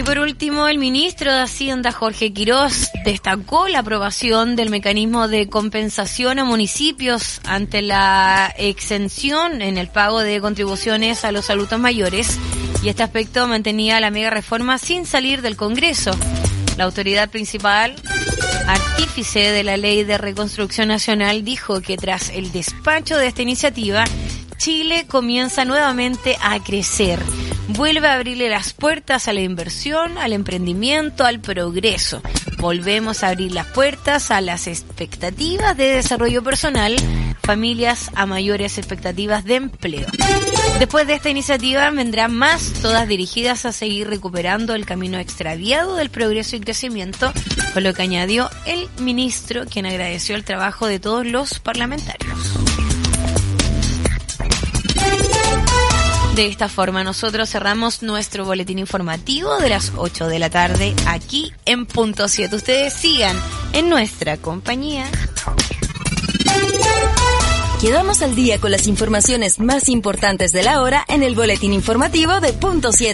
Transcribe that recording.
por último, el ministro de Hacienda, Jorge Quirós, destacó la aprobación del mecanismo de compensación a municipios ante la exención en el pago de contribuciones a los adultos mayores, y este aspecto mantenía la mega reforma sin salir del Congreso. La autoridad principal, artífice de la Ley de Reconstrucción Nacional, dijo que tras el despacho de esta iniciativa, Chile comienza nuevamente a crecer. Vuelve a abrirle las puertas a la inversión, al emprendimiento, al progreso. Volvemos a abrir las puertas a las expectativas de desarrollo personal, familias a mayores expectativas de empleo. Después de esta iniciativa vendrán más, todas dirigidas a seguir recuperando el camino extraviado del progreso y crecimiento, con lo que añadió el ministro, quien agradeció el trabajo de todos los parlamentarios. De esta forma nosotros cerramos nuestro boletín informativo de las 8 de la tarde aquí en Punto 7. Ustedes sigan en nuestra compañía. Quedamos al día con las informaciones más importantes de la hora en el boletín informativo de Punto 7.